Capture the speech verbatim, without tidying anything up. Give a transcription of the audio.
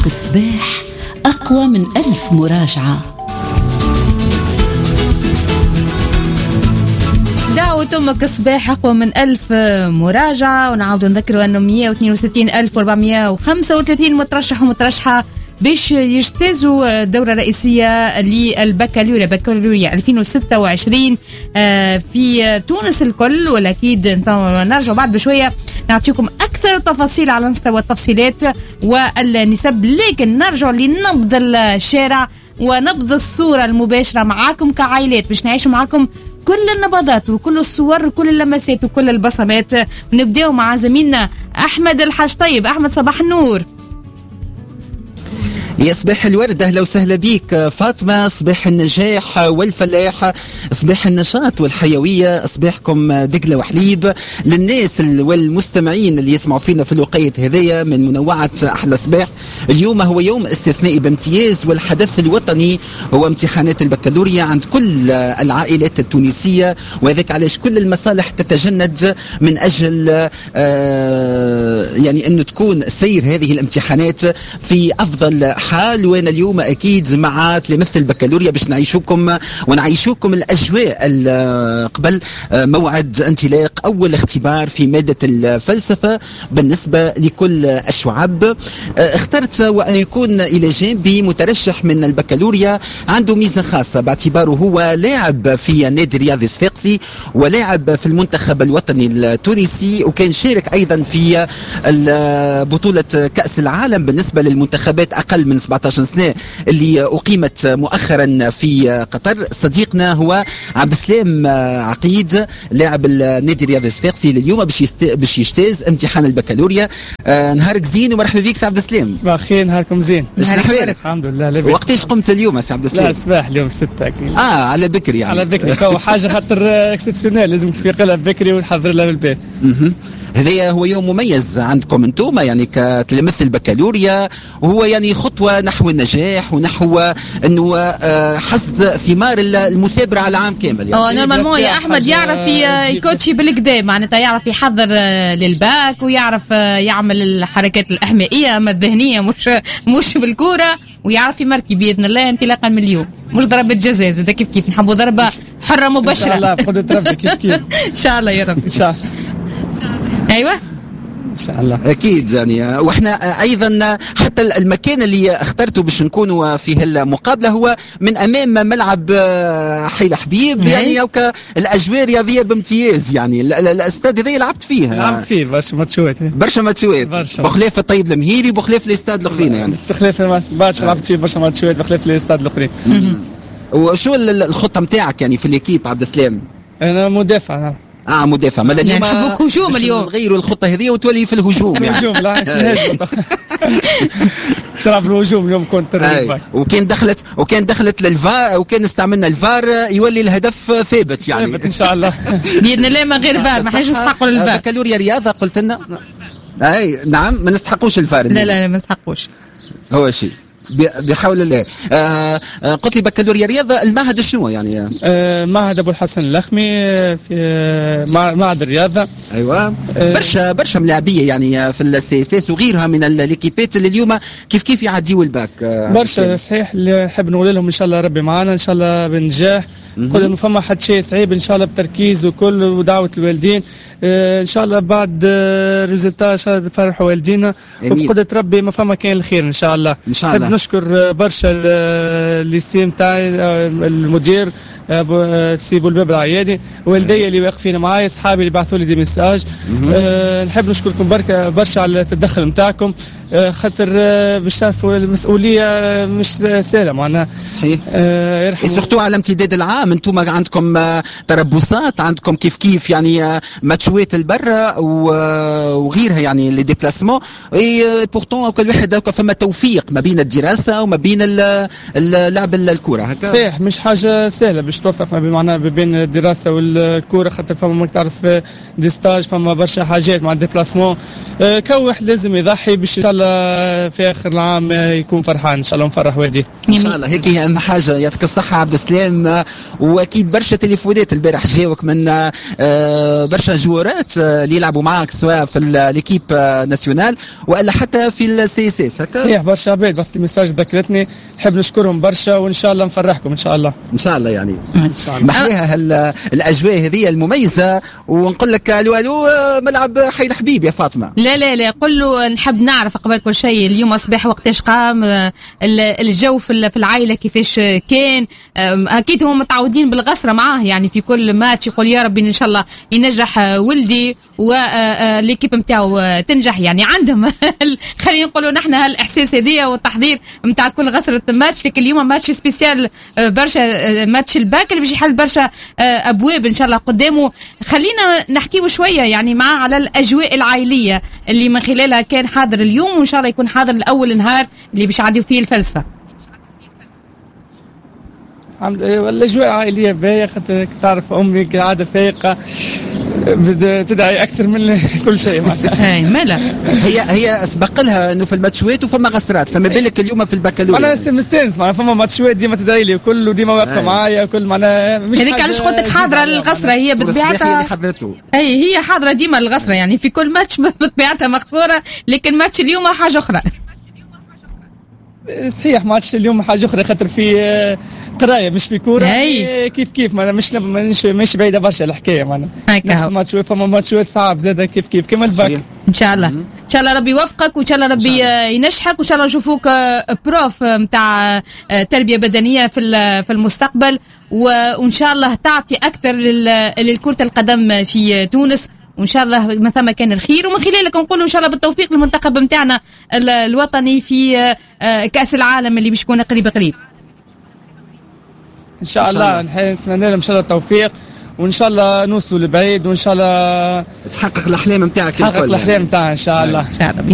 دعوتك الصباح أقوى من ألف مراجعة. دعوة أمك الصباح أقوى من ألف مراجعة. ونعاود نذكروا أنه مئة واثنين وستين ألف وأربعمئة وخمسة وثلاثين مترشح ومترشحة باش يجتازوا الدورة الرئيسية للبكالوريا بكالوريا ألفين وستة وعشرين في تونس الكل. والأكيد نرجع بعد بشوية نعطيكم أكثر تفاصيل على مستوى التفصيلات والنسب، لكن نرجع لنبض الشارع ونبض الصورة المباشرة معاكم كعائلات باش نعيش معاكم كل النبضات وكل الصور وكل اللمسات وكل البصمات. ونبدأ مع زميلنا أحمد الحاج. طيب أحمد، صباح النور. يا صباح الورد، أهلا وسهلا بك فاطمة. صباح النجاح والفلاح، صباح النشاط والحيوية، صباحكم دقلة وحليب للناس والمستمعين اللي يسمعوا فينا في الوقيت هذية من منوعة أحلى صباح. اليوم هو يوم استثنائي بامتياز، والحدث الوطني هو امتحانات البكالوريا عند كل العائلات التونسية، وذلك علاش كل المصالح تتجند من أجل آه يعني أن تكون سير هذه الامتحانات في أفضل حال. وانا اليوم اكيد مع تلامذة البكالوريا باش نعيشوكم ونعيشوكم الاجواء قبل موعد انطلاق اول اختبار في ماده الفلسفه بالنسبه لكل الشعب. اخترت وان يكون الى جانبي مترشح من البكالوريا عنده ميزه خاصه باعتباره هو لاعب في نادي رياضي صفاقسي ولاعب في المنتخب الوطني التونسي، وكان شارك ايضا في بطوله كاس العالم بالنسبه للمنتخبات اقل من سبعة عشر سنة اللي أقيمت مؤخرا في قطر. صديقنا هو عبد السلام عقيد لاعب النادي الرياضي الصفاقسي اليوم باش يست... باش يجتاز امتحان البكالوريا. آه نهارك زين ومرحبا بك سي عبد السلام. صباح الخير، نهاركم زين. شنو احوالك؟ الحمد لله لاباس. وقتاش قمت اليوم سي عبد السلام؟ لا صباح اليوم ستة اكيد. اه على بكري يعني. على بكري هو حاجه خاطر اكسبسيونيل لازم تفيق لها بكري وتحضر لها بالبيت. هذا هو يوم مميز عندكم انتم يعني كتلامذة البكالوريا، وهو يعني خطوه نحو النجاح ونحو انه حصد ثمار المثابره على العام كامل. يعني اه نورمالمون يا احمد يعرف يكوتشي بالكدا، معناتها يعرف يحضر للباك ويعرف يعمل الحركات الاحمائيه اما الذهنيه مش مش بالكوره، ويعرف يمركي باذن الله انطلاقا من اليوم. مش ضربة جزاء زاد كيف كيف نحبوا ضربه حره مباشره ان شاء الله بقدرة ربي كيف كيف ان شاء الله يا رب ان شاء الله. ايوه ان شاء الله اكيد يعني. واحنا ايضا حتى المكان اللي اخترته باش نكونوا فيه المقابله هو من امام ملعب حي حبيب، يعني اوكا الاجواء رياضيه بامتياز. يعني الاستاد هذا لعبت فيه لعبت فيه برشا ماتشات برشا ماتشات بخلاف الطيب المهيري بخلاف الاستاد الاخرين. يعني بخلاف برشا لعبت فيه برشا ماتشات بخلاف الاستاد الاخرين. وشو الخطه نتاعك يعني في الكيب عبد السلام؟ انا مدافع. نعم اه مدافع. ما اليوم نحبوك هجوم اليوم، نغيروا الخطه هذه وتولي في الهجوم. يعني الهجوم لا مش نهاجم شرب الهجوم اليوم كنت آه. وكان دخلت وكان دخلت للفار وكان استعملنا الفار يولي الهدف ثابت يعني ثابت ان شاء الله باذن الله. ما غير فار ما حاجه نستحقوا الفار. بكالوريا رياضه قلت لنا اي نعم ما نستحقوش الفار. لا لا ما نستحقوش هو شيء بحول الله. آه قلت لي بكالوريا رياضه، المعهد شنو يعني؟ آه معهد ابو الحسن اللخمي في معهد الرياضه. ايوه آه برشا برشا ملاعبيه يعني في السي اس اس وغيرها من الليكيبات اللي اليوم كيف كيف يعديوا الباك. آه برشا صحيح اللي نحب نقول لهم ان شاء الله ربي معنا ان شاء الله بنجاح. نقول انه فما حد شيء صعيب ان شاء الله بتركيز وكل ودعوه الوالدين. آه ان شاء الله بعد آه ريزلتا ان شاء الله فرحوا والدينا وبقدرة ربي ما فما كان الخير ان شاء الله. ان شاء الله نحب نشكر برشا الليسي نتاعي المدير ابو سي بولباب العيادي، والدي اللي واقفين معايا، اصحابي اللي بعثوا لي دي ميساج. أه نحب نشكركم بركه برشا على التدخل نتاعكم، أه خاطر أه باش تعرفوا المسؤوليه مش سهله معناها. صحيح. أه يرحم سورتو على امتداد العام انتم عندكم أه تربصات، عندكم كيف كيف يعني أه ماتشوات البرة وغيرها يعني لي ديبلاسمون، اي بورتون كل واحد فما توفيق ما بين الدراسه وما بين اللعب الكره هكا. صحيح مش حاجه سهله باش توفق ما بين معناها بين الدراسه والكوره، خاطر فما ماك تعرف دي ستاج، فما برشا حاجات مع الديبلاسمون. أه كل واحد لازم يضحي باش ان شاء الله في اخر العام يكون فرحان ان شاء الله ونفرح والديه ان شاء الله. هيك هي اهم حاجه. يعطيك الصحه عبد السلام. واكيد برشا تليفونات البارح جاوك من أه برشا جوار الجونيورات اللي يلعبوا معك سواء في ليكيب ناسيونال ولا حتى في السي اس اس هكا؟ صحيح برشا عباد بعثت لي ميساج ذكرتني، نحب نشكرهم برشا وان شاء الله نفرحكم ان شاء الله. ان شاء الله يعني ان شاء الله محليها الاجواء هذه المميزه. ونقول لك الو الو ملعب حي حبيب يا فاطمه. لا لا لا قل له نحب نعرف قبل كل شيء اليوم اصبح وقتاش قام، الجو في العائله كيفاش كان. اكيد هم متعودين بالغسره معاه يعني في كل ماتش يقول يا ربي ان شاء الله ينجح ولدي والليكيب نتاعو تنجح يعني عندهم خلينا نقولوا نحن هالاحساس هذيا والتحضير نتاع كل غسره ماتش. لكن اليوم ماتش سبيسيال برشا، ماتش الباك اللي باش يحل برشا ابواب ان شاء الله قدامه. خلينا نحكيو شويه يعني معاه على الاجواء العائليه اللي من خلالها كان حاضر اليوم وان شاء الله يكون حاضر لاول نهار اللي باش يعديو فيه الفلسفه. الحمد لله الاجواء العائليه باهيه، خاطر تعرف امي قاعده فايقه تدعي اكثر من كل شيء معناتها. اي مالا هي هي سبق لها انه في الماتشوات وفما غسرات، فما بالك اليوم في البكالوريا. انا مستانس معناها فما ماتشوات ديما تدعي لي وكل وديما واقفه معايا كل معناها مش هذيك علاش قلت لك حاضره للغسره هي بطبيعتها. اي هي حاضره ديما للغسره يعني في كل ماتش بطبيعتها مخسوره، لكن ماتش اليوم حاجه اخرى. صحيح ماتش اليوم حاجه اخرى خاطر في قرايه مش في كوره. كيف كيف معناها مش مش مش بعيده برشا الحكايه معناها نفس الماتش فما ماتشات صعب زاده كيف كيف كما الباك. ان شاء الله ان شاء الله ربي يوفقك وان شاء الله ربي ينجحك وان شاء الله نشوفوك بروف نتاع تربيه بدنيه في في المستقبل، وان شاء الله تعطي اكثر للكره القدم في تونس، وان شاء الله ما ثم كان الخير. ومن خلالك نقولوا ان شاء الله بالتوفيق للمنتخب نتاعنا الوطني في كاس العالم اللي باش يكون قريب قريب ان شاء الله. نتمنى لهم ان شاء الله التوفيق وان شاء الله نوصلوا لبعيد وان شاء الله تحقق الاحلام نتاعك، تحقق الاحلام نتاعها ان شاء الله.